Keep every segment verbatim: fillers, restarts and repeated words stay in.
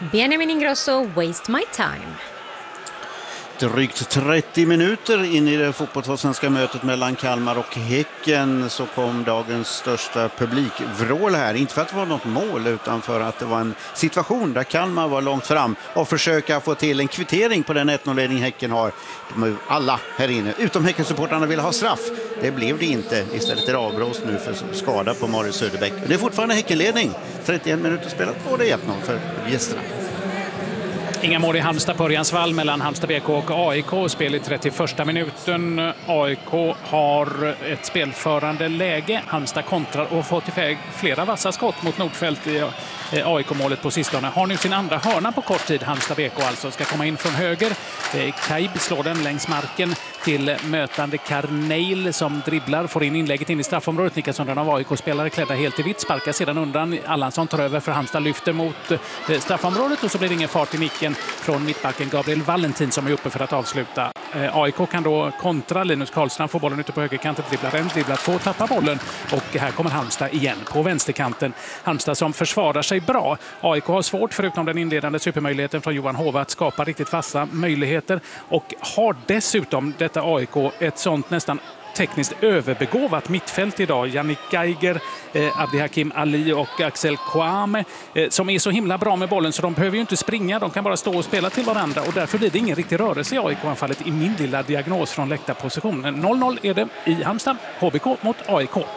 Benjamin Ingrosso, Waste My Time. Drygt trettio minuter in i det fotbollsallsvenska mötet mellan Kalmar och Häcken så kom dagens största publikvrål här. Inte för att det var något mål utan för att det var en situation där Kalmar var långt fram och försöka få till en kvittering på den ett noll-ledning Häcken har. De är alla här inne, utom Häcken-supportarna ville ha straff. Det blev det inte. Istället är det avblåst nu för skada på Marius Söderbäck. Det är fortfarande Häckenledning. trettioen minuter spelat och det är ett noll för gästerna. Inga mål i Halmstad på Örjansvall mellan Halmstad B K och A I K. Spel i trettioförsta minuten. A I K har ett spelförande läge. Halmstad kontrar och har fått iväg flera vassa skott mot Nordfält i A I K-målet på sistone. Har nu sin andra hörna på kort tid. Halmstad B K alltså ska komma in från höger. Kaib slår den längs marken till mötande Karneil som dribblar. Får in inlägget in i straffområdet. Nikasson av A I K-spelare klädda helt i vitt. Sparkar sedan undan. Allansson tar över för Halmstad lyfter mot straffområdet och så blir det ingen fart i nicken från mittbacken Gabriel Valentin som är uppe för att avsluta. A I K kan då kontra. Linus Karlstrand får bollen ute på högerkanten, dribblar en, dribblar två, tappar bollen och här kommer Halmstad igen på vänsterkanten. Halmstad som försvarar sig bra. A I K har svårt, förutom den inledande supermöjligheten från Johan Hova, att skapa riktigt fasta möjligheter och har dessutom detta A I K ett sånt nästan tekniskt överbegåvat mittfält idag. Yannick Geiger, eh, Abdi Hakim Ali och Axel Kouame eh, som är så himla bra med bollen så de behöver ju inte springa, de kan bara stå och spela till varandra och därför blir det ingen riktig rörelse i A I K-anfallet i min lilla diagnos från läktarpositionen. noll noll är det i Halmstad, H B K mot A I K.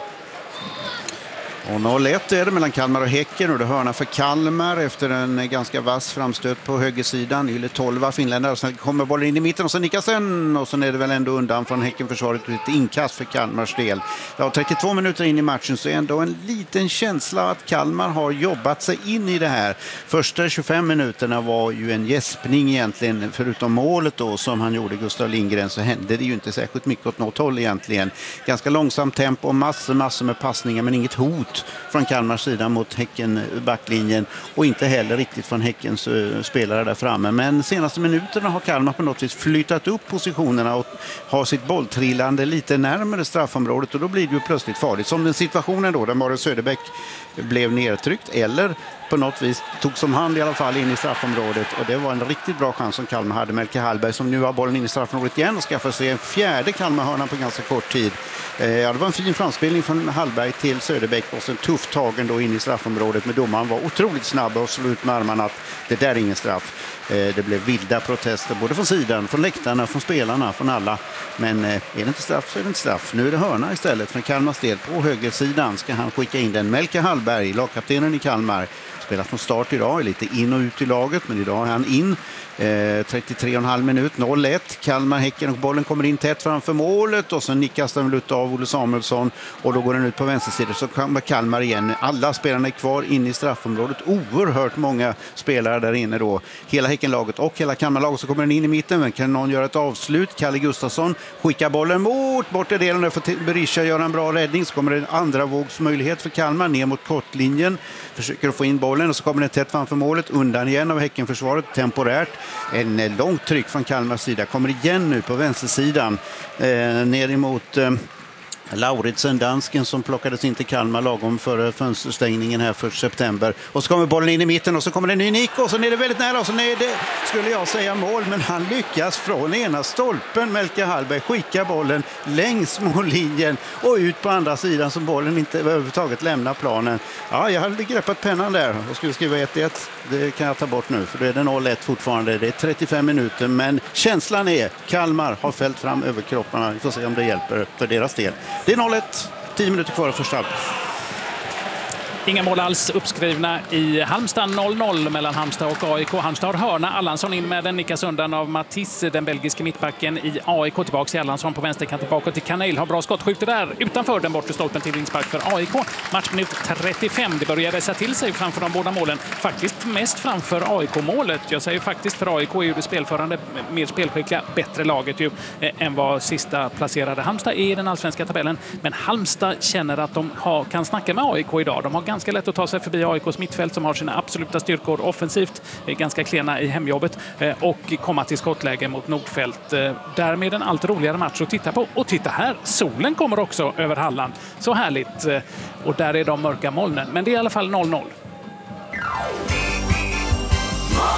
Och noll ett är det mellan Kalmar och Häcken och det hörna för Kalmar efter en ganska vass framstöt på högersidan. Yle tolva finländare och sen kommer bollen in i mitten och så nickas den och så är det väl ändå undan från Häckenförsvaret ett inkast för Kalmars del. Ja, trettiotvå minuter in i matchen så är ändå en liten känsla att Kalmar har jobbat sig in i det här. Första tjugofem minuterna var ju en gäspning egentligen, förutom målet då som han gjorde Gustav Lindgren så hände det ju inte särskilt mycket åt något håll egentligen. Ganska långsamt tempo och massor, massor med passningar men inget hot från Kalmars sida mot Häcken backlinjen och inte heller riktigt från Häckens uh, spelare där framme. Men senaste minuterna har Kalmar på något vis flyttat upp positionerna och har sitt bolltrillande lite närmare straffområdet och då blir det ju plötsligt farligt. Som den situationen då där Marius Söderbäck blev nedtryckt eller på något vis tog som hand i alla fall in i straffområdet och det var en riktigt bra chans som Kalmar hade. Melke Hallberg som nu har bollen in i straffområdet igen och skaffar sig en fjärde Kalmarhörna på ganska kort tid. Eh, ja, det var en fin framspelning från Hallberg till Söderbäck och sen tuff tagen då in i straffområdet med domaren var otroligt snabb och slog ut med armarna att det där är ingen straff. Eh, det blev vilda protester både från sidan, från läktarna, från spelarna, från alla. Men eh, är det inte straff så är det inte straff. Nu är det hörna istället för Kalmars del. På högersidan ska han skicka in den. Melke Hallberg, lagkaptenen i Kalmar, spelar från start idag, är lite in och ut i laget men idag är han in. Eh, trettiotre och en halv minut, noll ett. Kalmar, Häcken och bollen kommer in tätt framför målet och så nickas den ut av Olle Samuelsson och då går den ut på vänstersidan så kommer Kalmar igen. Alla spelarna är kvar inne i straffområdet. Oerhört många spelare där inne då. Hela Häckenlaget och hela Kalmarlaget så kommer den in i mitten. Men kan någon göra ett avslut? Kalle Gustafsson skickar bollen mot bortre delen där för Berisha göra en bra räddning. Så kommer det en andra vågsmöjlighet för Kalmar ner mot kortlinjen. Försöker få in bollen och så kommer den tätt framför målet. Undan igen av Häckenförsvaret temporärt. En långt tryck från Kalmars sida. Kommer igen nu på vänstersidan. Eh, ner emot... Eh, Lauritsen, dansken som plockades in till Kalmar lagom före fönsterstängningen här för september. Och så kommer bollen in i mitten och så kommer det en ny nick och så är det väldigt nära och så är det, skulle jag säga, mål. Men han lyckas från ena stolpen. Melke Hallberg skickar bollen längs mållinjen och ut på andra sidan så bollen inte överhuvudtaget lämnar planen. Ja, jag hade greppat pennan där och skulle skriva ett ett. Det kan jag ta bort nu för då är det noll ett fortfarande. Det är trettiofem minuter men känslan är Kalmar har fällt fram över kropparna. Vi får se om det hjälper för deras del. Det är noll ett, tio minuter kvar första halvlek. Inga mål alls uppskrivna i Halmstad. noll noll mellan Halmstad och A I K. Halmstad har hörna. Allansson in med den, nickas undan av Mattis, den belgiska mittbacken i A I K. Tillbaka till Allansson på vänsterkant tillbaka till Karneil. Har bra skott, skjuter där utanför den bortre stolpen till vinspark för A I K. Matchminut trettiofem. Det börjar resa till sig framför de båda målen. Faktiskt mest framför A I K-målet. Jag säger faktiskt för A I K är ju det spelförande, mer spelskickliga, bättre laget ju eh, än vad sista placerade Halmstad är i den allsvenska tabellen. Men Halmstad känner att de har, kan snacka med A I K idag. De har ganska lätt att ta sig förbi A I Ks mittfält som har sina absoluta styrkor offensivt, är ganska klena i hemjobbet och komma till skottläge mot Nordfält. Därmed en allt roligare match att titta på. Och titta här, solen kommer också över Halland. Så härligt. Och där är de mörka molnen. Men det är i alla fall noll noll.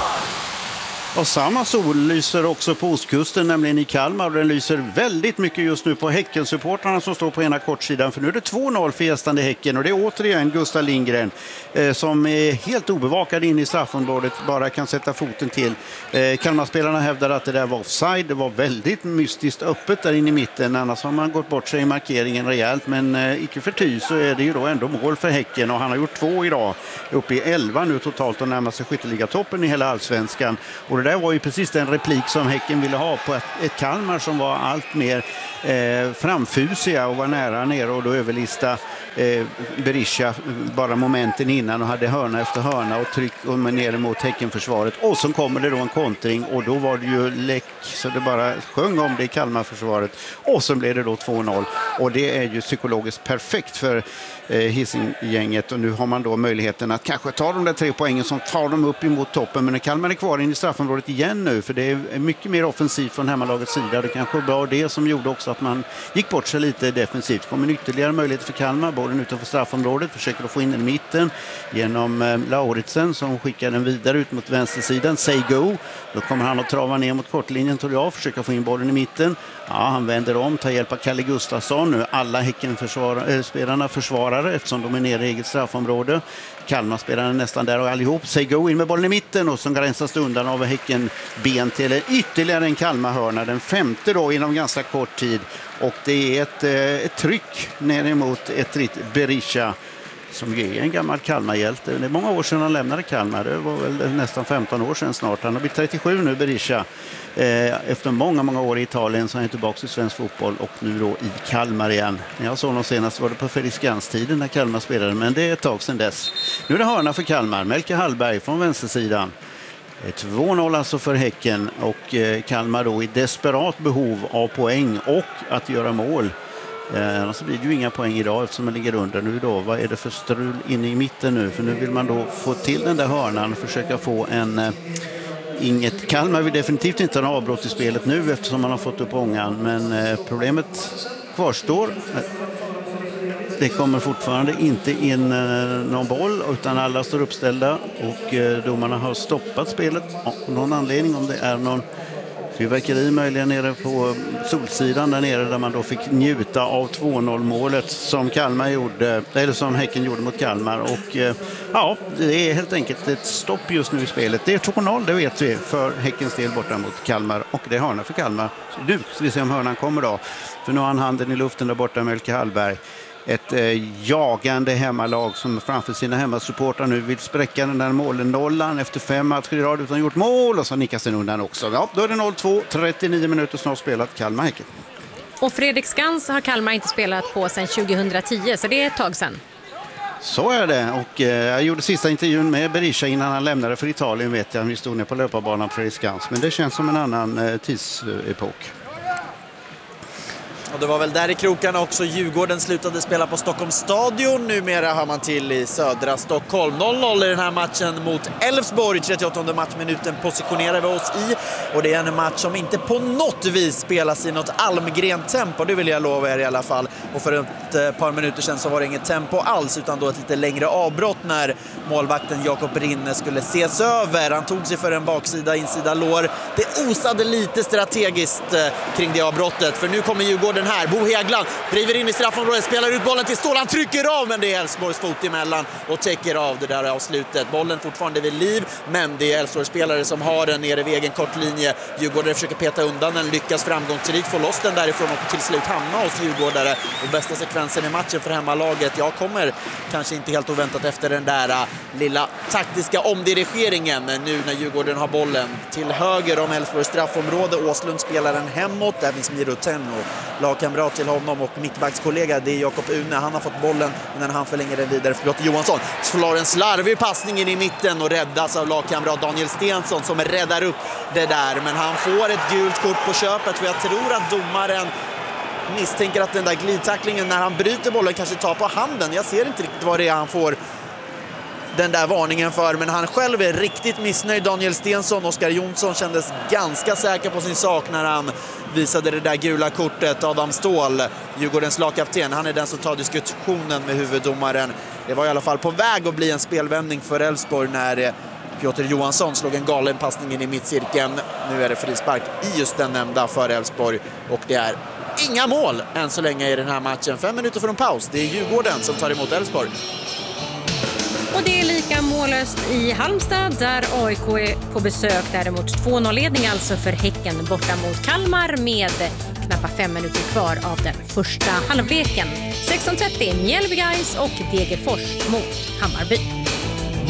Och samma sol lyser också på ostkusten, nämligen i Kalmar. Och den lyser väldigt mycket just nu på Häcken-supportrarna som står på ena kortsidan. För nu är det två noll för gästande Häcken. Och det är återigen Gustav Lindgren eh, som är helt obevakad in i straffområdet. Bara kan sätta foten till. Eh, Kalmarspelarna hävdar att det där var offside. Det var väldigt mystiskt öppet där inne i mitten. Annars har man gått bort sig i markeringen rejält. Men eh, icke förty så är det ju då ändå mål för Häcken. Och han har gjort två idag. Uppe i elva nu totalt och närmar sig skytteligatoppen i hela allsvenskan. Och det där var ju precis den replik som Häcken ville ha på ett, ett Kalmar som var allt mer eh, framfusiga och var nära ner och då överlista eh, Berisha bara momenten innan och hade hörna efter hörna och tryck och ner mot Häckenförsvaret. Och så kommer det då en kontring och då var det ju läck så det bara sjöng om det i Kalmarförsvaret. Och så blev det då två noll och det är ju psykologiskt perfekt för eh, Hising-gänget och nu har man då möjligheten att kanske ta de där tre poängen som tar dem upp emot toppen, men Kalmar är kvar in i straffområdet igen nu för det är mycket mer offensivt från hemmalagets sida. Det kanske var det som gjorde också att man gick bort sig lite defensivt. Kommer en ytterligare möjlighet för Kalmar, bollen utanför straffområdet, försöker att få in den i mitten genom eh, Lauritsen som skickar den vidare ut mot vänstersidan. Say go, då kommer han att trava ner mot kortlinjen tror jag, försöka få in bollen i mitten. Ja, han vänder om, tar hjälp av Kalle Gustafsson nu. Alla Häcken-spelarna försvarare eftersom de är nere i eget straffområde. Kalmar-spelarna nästan där och allihop. Say go in med bollen i mitten och som gränsas undan av Häcken ben till ytterligare en Kalmar-hörna. Den femte då inom ganska kort tid. Och det är ett, ett tryck ner emot ett ritt Berisha som är en gammal Kalmar-hjälte. Det är många år sedan han lämnade Kalmar. Det var väl nästan femton år sedan snart. Han har blivit trettiosju nu, Berisha. Efter många, många år i Italien så är han tillbaka i svensk fotboll och nu då i Kalmar igen. När jag såg honom senast var det på Fredriksskans-tiden när Kalmar spelade, men det är ett tag sedan dess. Nu är det hörna för Kalmar. Melke Hallberg från vänstersidan. två noll alltså för Häcken och Kalmar då i desperat behov av poäng och att göra mål. Eh, annars blir det ju inga poäng idag eftersom man ligger under nu då. Vad är det för strul inne i mitten nu? För nu vill man då få till den där hörnan och försöka få en... Eh, inget Kalmar vill definitivt inte ha avbrott i spelet nu eftersom man har fått upp ångan. Men eh, problemet kvarstår. Det kommer fortfarande inte in eh, någon boll utan alla står uppställda och eh, domarna har stoppat spelet av någon anledning, om det är någon fyrverkeri möjligen nere på Solsidan där nere där man då fick njuta av två noll målet som Kalmar gjorde, eller som Häcken gjorde mot Kalmar och eh, ja, det är helt enkelt ett stopp just nu i spelet. Det är två noll, det vet vi, för Häckens del borta mot Kalmar och det är hörna för Kalmar. Så nu ska vi se om hörnan kommer då, för nu har han handen i luften där borta med Melke Hallberg. Ett eh, jagande hemmalag som framför sina hemmasupportrar nu vill spräcka den där målen-nollan efter fem matcher i rad utan gjort mål och så nickas den undan också. Ja, då är det noll två, trettionio minuter snart spelat Kalmar-Häcken. Och Fredriksskans har Kalmar inte spelat på sedan tjugohundratio, så det är ett tag sedan. Så är det och eh, jag gjorde sista intervjun med Berisha innan han lämnade för Italien, vet jag. Vi stod ner på löparbanan på Fredriksskans, men det känns som en annan eh, tidsepok. Och det var väl där i krokarna också Djurgården slutade spela på Stockholms stadion. Numera hör man till i södra Stockholm. noll noll i den här matchen mot Elfsborg. trettioåttonde matchminuten positionerar vi oss i. Och det är en match som inte på något vis spelas i något Almgren-tempo. Det vill jag lova er i alla fall. Och för ett par minuter sedan så var det inget tempo alls utan då ett lite längre avbrott när målvakten Jakob Rinne skulle ses över. Han tog sig för en baksida, insida lår. Det osade lite strategiskt kring det avbrottet. För nu kommer Djurgården här. Bo Hägland driver in i straffområdet, spelar ut bollen till Ståhl. Han trycker av, men det är Elfsborgs fot emellan och täcker av det där avslutet. Bollen fortfarande vid liv, men det är Elfsborgs spelare som har den nere vid egen kortlinje. Djurgårdare försöker peta undan den, lyckas framgångsrikt få loss den därifrån och till slut hamna hos Djurgårdare. Och bästa sekvensen i matchen för hemmalaget. Jag kommer kanske inte helt oväntat efter den där uh, lilla taktiska omdirigeringen nu när Djurgården har bollen till höger om Elfsborgs straffområde. Åslund spelar den hemåt, där finns Miro Tenno, lagkamrat till honom och mittbackskollega, det är Jakob Une. Han har fått bollen innan han förlänger den vidare för Lotte Johansson. Slår en slarvig passningen i mitten och räddas av lagkamrat Daniel Stensson som räddar upp det där. Men han får ett gult kort på köpet för jag tror att domaren misstänker att den där glidtacklingen när han bryter bollen kanske tar på handen. Jag ser inte riktigt vad det är han får den där varningen för, men han själv är riktigt missnöjd. Daniel Stensson, Oskar Jonsson kändes ganska säker på sin sak när han visade det där gula kortet. Adam Ståhl, Djurgårdens lagkapten, han är den som tar diskussionen med huvuddomaren. Det var i alla fall på väg att bli en spelvändning för Elfsborg när Piotr Johansson slog en galen passning in i mittcirkeln. Nu är det frispark i just den nämnda för Elfsborg. Och det är inga mål än så länge i den här matchen. Fem minuter från paus. Det är Djurgården som tar emot Elfsborg. Och det är lika mållöst i Halmstad där A I K är på besök. Däremot två noll-ledning alltså för Häcken borta mot Kalmar med knappt fem minuter kvar av den första halvleken. sexton trettio Mjällby Guys och Degerfors mot Hammarby.